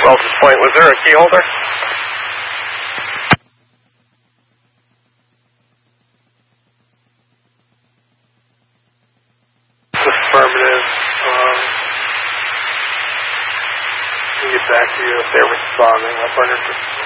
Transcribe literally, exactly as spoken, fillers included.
Rouse's Point. Was there a key holder? Affirmative. Um, we'll get back to you if they're responding. I'll burn it.